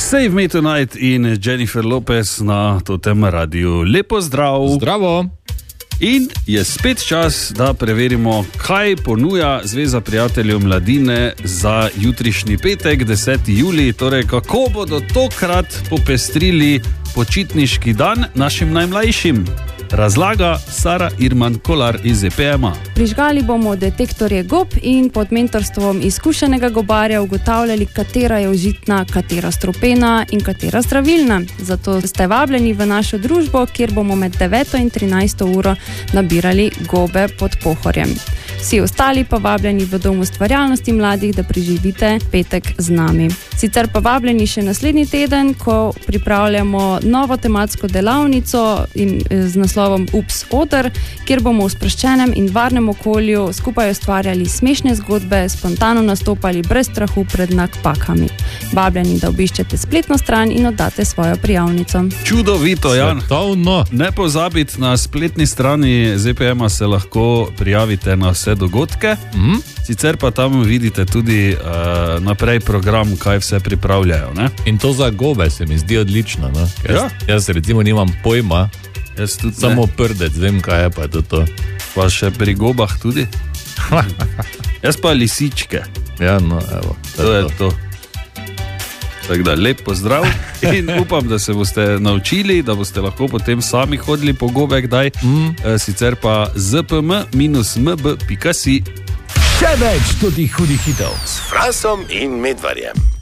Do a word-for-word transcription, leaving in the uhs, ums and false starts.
Save Me Tonight in Jennifer Lopez na Totem Radiu. Lepo zdrav. Zdravo. In je spet čas, da preverimo, kaj ponuja Zveza prijateljev mladine za jutrišnji petek, deseti julij. Torej, kako bodo tokrat popestrili počitniški dan našim najmlajšim. Razlaga Sara Irman Kolar iz E P M-a. Prižgali bomo detektorje gob in pod mentorstvom izkušenega gobarja ugotavljali, katera je užitna, katera strupena in katera zdravilna. Zato ste vabljeni v našo družbo, kjer bomo med deveto in trinajsto uro nabirali gobe pod Pohorjem. Vsi ostali pa vabljeni v Dom ustvarjalnosti mladih, da preživite petek z nami. Sicer pa vabljeni še naslednji teden, ko pripravljamo novo tematsko delavnico in z naslovom Ups Oder, kjer bomo v sproščenem in varnem okolju skupaj ustvarjali smešne zgodbe, spontano nastopali brez strahu pred nakpakami. Vabljeni, da obiščete spletno stran in oddate svojo prijavnico. Čudovito, Jan. Svetovno. Ne pozabiti, na spletni strani Z E P M-a se lahko prijavite na vse dogodke. Mm. Sicer pa tam vidite tudi uh, naprej program, kaj vse pripravljajo. Ne? In to za gobe se mi zdi odlično. No? Jaz, Ja. jaz recimo nimam pojma, Jaz tudi samo ne. prdec, vem kaj je pa to. to. Pa še pri gobah tudi. Jaz pa lisičke. Ja, no, evo. To je to. Tako da lep pozdrav in upam, da se boste naučili, da boste lahko potem sami hodili po gobe kdaj. Mm. E, sicer pa zpm minus mb pika si. Še več tudi hudih hitov s Fransom in Medvarjem.